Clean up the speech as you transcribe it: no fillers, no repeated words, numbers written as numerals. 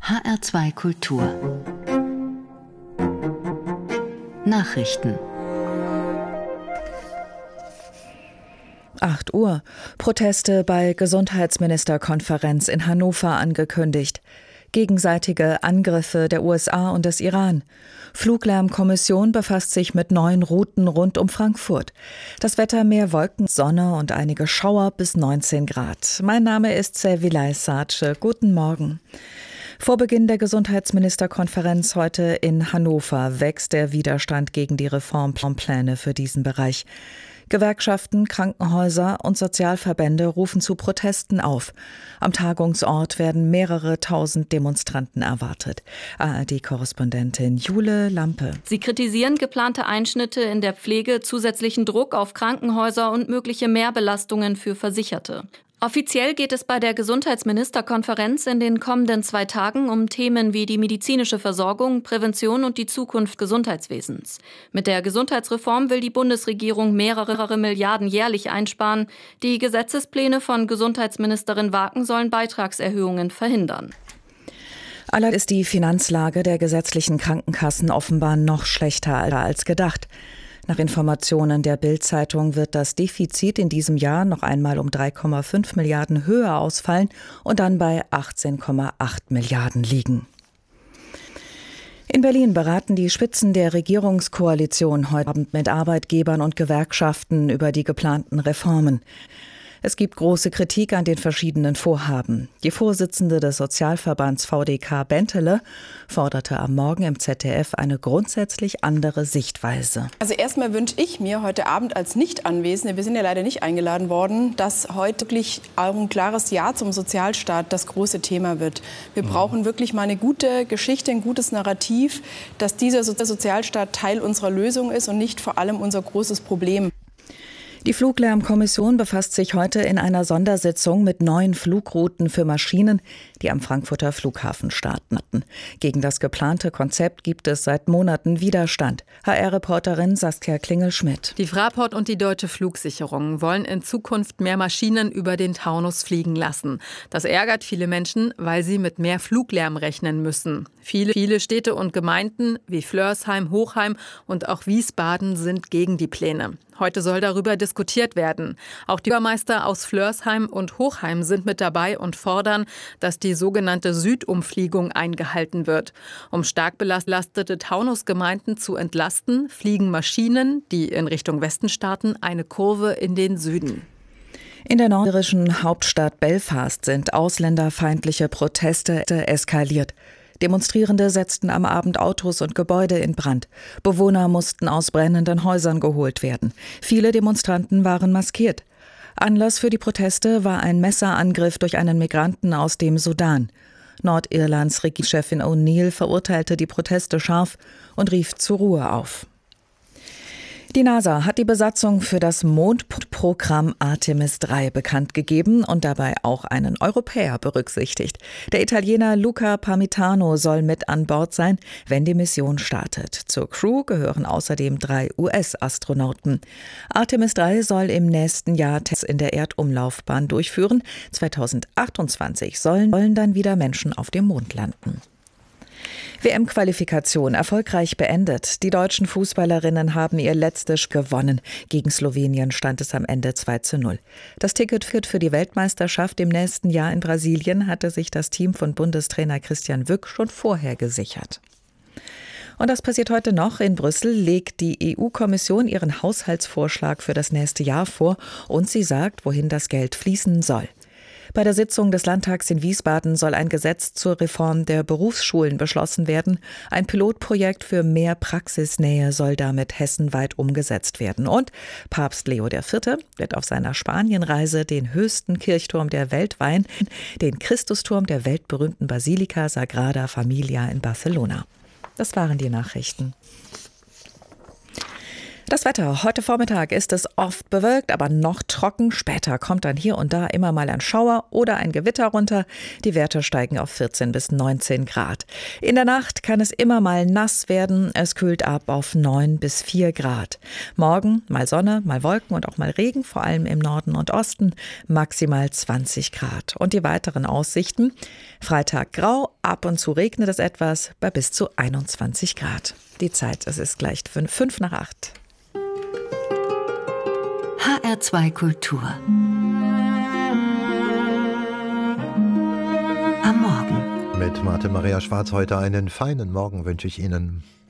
HR2 Kultur Nachrichten 8 Uhr. Proteste bei Gesundheitsministerkonferenz in Hannover angekündigt. Gegenseitige Angriffe der USA und des Iran. Fluglärmkommission befasst sich mit neuen Routen rund um Frankfurt. Das Wetter: mehr Wolken, Sonne und einige Schauer bis 19 Grad. Mein Name ist Servilay Sace. Guten Morgen. Vor Beginn der Gesundheitsministerkonferenz heute in Hannover wächst der Widerstand gegen die Reformpläne für diesen Bereich. Gewerkschaften, Krankenhäuser und Sozialverbände rufen zu Protesten auf. Am Tagungsort werden mehrere tausend Demonstranten erwartet. ARD-Korrespondentin Jule Lampe. Sie kritisieren geplante Einschnitte in der Pflege, zusätzlichen Druck auf Krankenhäuser und mögliche Mehrbelastungen für Versicherte. Offiziell geht es bei der Gesundheitsministerkonferenz in den kommenden 2 Tagen um Themen wie die medizinische Versorgung, Prävention und die Zukunft Gesundheitswesens. Mit der Gesundheitsreform will die Bundesregierung mehrere Milliarden jährlich einsparen. Die Gesetzespläne von Gesundheitsministerin Waken sollen Beitragserhöhungen verhindern. Allerdings ist die Finanzlage der gesetzlichen Krankenkassen offenbar noch schlechter als gedacht. Nach Informationen der Bild-Zeitung wird das Defizit in diesem Jahr noch einmal um 3,5 Milliarden höher ausfallen und dann bei 18,8 Milliarden liegen. In Berlin beraten die Spitzen der Regierungskoalition heute Abend mit Arbeitgebern und Gewerkschaften über die geplanten Reformen. Es gibt große Kritik an den verschiedenen Vorhaben. Die Vorsitzende des Sozialverbands VDK Bentele forderte am Morgen im ZDF eine grundsätzlich andere Sichtweise. Also erstmal wünsche ich mir heute Abend als Nicht-Anwesende, wir sind ja leider nicht eingeladen worden, dass heute wirklich auch ein klares Ja zum Sozialstaat das große Thema wird. Wir brauchen wirklich mal eine gute Geschichte, ein gutes Narrativ, dass dieser Sozialstaat Teil unserer Lösung ist und nicht vor allem unser großes Problem. Die Fluglärmkommission befasst sich heute in einer Sondersitzung mit neuen Flugrouten für Maschinen, die am Frankfurter Flughafen starten. Gegen das geplante Konzept gibt es seit Monaten Widerstand. HR-Reporterin Saskia Klingel-Schmidt. Die Fraport und die Deutsche Flugsicherung wollen in Zukunft mehr Maschinen über den Taunus fliegen lassen. Das ärgert viele Menschen, weil sie mit mehr Fluglärm rechnen müssen. Viele Städte und Gemeinden wie Flörsheim, Hochheim und auch Wiesbaden sind gegen die Pläne. Heute soll darüber diskutiert werden. Auch die Bürgermeister aus Flörsheim und Hochheim sind mit dabei und fordern, dass die sogenannte Südumfliegung eingehalten wird. Um stark belastete Taunusgemeinden zu entlasten, fliegen Maschinen, die in Richtung Westen starten, eine Kurve in den Süden. In der nordirischen Hauptstadt Belfast sind ausländerfeindliche Proteste eskaliert. Demonstrierende setzten am Abend Autos und Gebäude in Brand. Bewohner mussten aus brennenden Häusern geholt werden. Viele Demonstranten waren maskiert. Anlass für die Proteste war ein Messerangriff durch einen Migranten aus dem Sudan. Nordirlands Regierungschefin O'Neill verurteilte die Proteste scharf und rief zur Ruhe auf. Die NASA hat die Besatzung für das Mondprogramm Artemis 3 bekannt gegeben und dabei auch einen Europäer berücksichtigt. Der Italiener Luca Parmitano soll mit an Bord sein, wenn die Mission startet. Zur Crew gehören außerdem 3 US-Astronauten. Artemis 3 soll im nächsten Jahr Tests in der Erdumlaufbahn durchführen. 2028 sollen dann wieder Menschen auf dem Mond landen. WM-Qualifikation erfolgreich beendet. Die deutschen Fußballerinnen haben ihr letztes gewonnen. Gegen Slowenien stand es am Ende 2:0. Das Ticket für die Weltmeisterschaft im nächsten Jahr in Brasilien hatte sich das Team von Bundestrainer Christian Wück schon vorher gesichert. Und das passiert heute noch. In Brüssel legt die EU-Kommission ihren Haushaltsvorschlag für das nächste Jahr vor und sie sagt, wohin das Geld fließen soll. Bei der Sitzung des Landtags in Wiesbaden soll ein Gesetz zur Reform der Berufsschulen beschlossen werden. Ein Pilotprojekt für mehr Praxisnähe soll damit hessenweit umgesetzt werden. Und Papst Leo IV. Wird auf seiner Spanienreise den höchsten Kirchturm der Welt weihen, den Christusturm der weltberühmten Basilika Sagrada Familia in Barcelona. Das waren die Nachrichten. Das Wetter. Heute Vormittag ist es oft bewölkt, aber noch trocken. Später kommt dann hier und da immer mal ein Schauer oder ein Gewitter runter. Die Werte steigen auf 14 bis 19 Grad. In der Nacht kann es immer mal nass werden. Es kühlt ab auf 9 bis 4 Grad. Morgen mal Sonne, mal Wolken und auch mal Regen, vor allem im Norden und Osten. Maximal 20 Grad. Und die weiteren Aussichten. Freitag grau, ab und zu regnet es etwas bei bis zu 21 Grad. Die Zeit, es ist gleich 5 nach 8. HR2 Kultur. Am Morgen. Mit Martin Maria Schwarz heute einen feinen Morgen wünsche ich Ihnen.